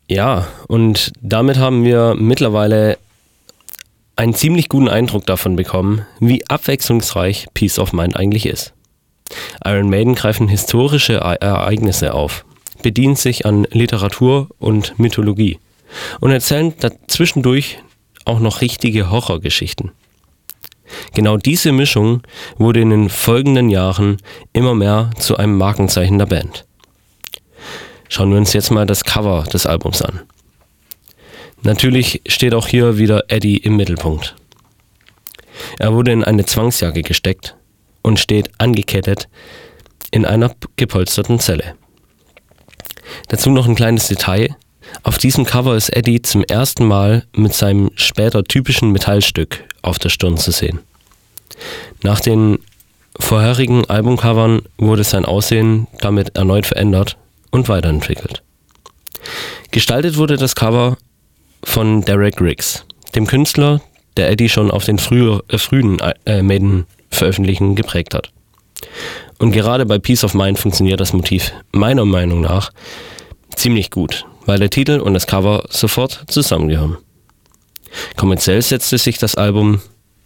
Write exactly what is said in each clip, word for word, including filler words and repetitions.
Ja, und damit haben wir mittlerweile einen ziemlich guten Eindruck davon bekommen, wie abwechslungsreich Peace of Mind eigentlich ist. Iron Maiden greifen historische Ereignisse auf, bedienen sich an Literatur und Mythologie und erzählen dazwischendurch auch noch richtige Horrorgeschichten. Genau diese Mischung wurde in den folgenden Jahren immer mehr zu einem Markenzeichen der Band. Schauen wir uns jetzt mal das Cover des Albums an. Natürlich steht auch hier wieder Eddie im Mittelpunkt. Er wurde in eine Zwangsjacke gesteckt und steht angekettet in einer gepolsterten Zelle. Dazu noch ein kleines Detail. Auf diesem Cover ist Eddie zum ersten Mal mit seinem später typischen Metallstück auf der Stirn zu sehen. Nach den vorherigen Albumcovern wurde sein Aussehen damit erneut verändert und weiterentwickelt. Gestaltet wurde das Cover von Derek Riggs, dem Künstler, der Eddie schon auf den früher, äh, frühen äh, Maiden-Veröffentlichungen geprägt hat. Und gerade bei Peace of Mind funktioniert das Motiv meiner Meinung nach ziemlich gut, weil der Titel und das Cover sofort zusammengehören. Kommerziell setzte sich das Album,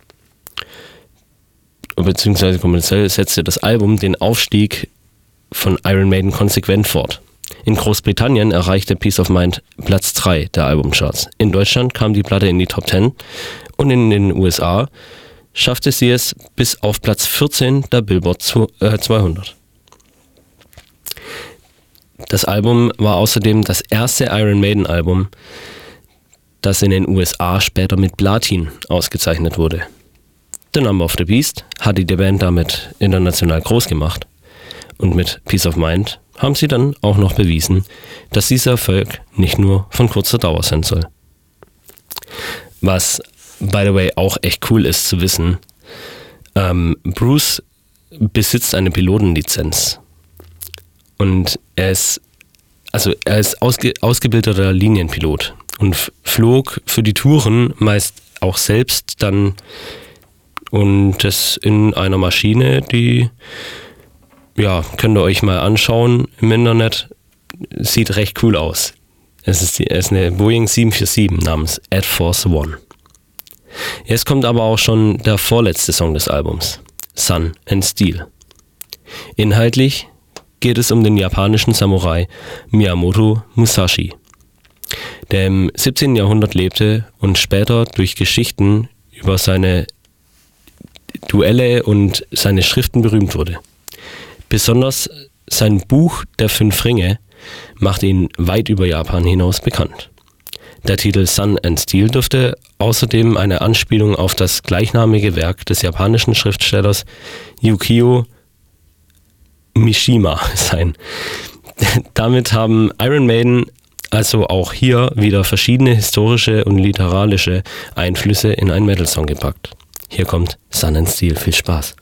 beziehungsweise kommerziell setzte das Album den Aufstieg von Iron Maiden konsequent fort. In Großbritannien erreichte Peace of Mind Platz drei der Albumcharts. In Deutschland kam die Platte in die Top zehn und in den U S A schaffte sie es bis auf Platz vierzehn der Billboard zweihundert. Das Album war außerdem das erste Iron Maiden Album, das in den U S A später mit Platin ausgezeichnet wurde. The Number of the Beast hatte die Band damit international groß gemacht und mit Peace of Mind haben sie dann auch noch bewiesen, dass dieser Erfolg nicht nur von kurzer Dauer sein soll. Was, by the way, auch echt cool ist zu wissen, ähm, Bruce besitzt eine Pilotenlizenz und er ist, also er ist ausge, ausgebildeter Linienpilot und f- flog für die Touren meist auch selbst dann und das in einer Maschine, die ja, könnt ihr euch mal anschauen im Internet. Sieht recht cool aus. Es ist, die, es ist eine Boeing sieben vier sieben namens Air Force One. Jetzt kommt aber auch schon der vorletzte Song des Albums, Sun and Steel. Inhaltlich geht es um den japanischen Samurai Miyamoto Musashi, der im siebzehnten Jahrhundert lebte und später durch Geschichten über seine Duelle und seine Schriften berühmt wurde. Besonders sein Buch Der Fünf Ringe macht ihn weit über Japan hinaus bekannt. Der Titel Sun and Steel dürfte außerdem eine Anspielung auf das gleichnamige Werk des japanischen Schriftstellers Yukio Mishima sein. Damit haben Iron Maiden also auch hier wieder verschiedene historische und literarische Einflüsse in einen Metal-Song gepackt. Hier kommt Sun and Steel. Viel Spaß.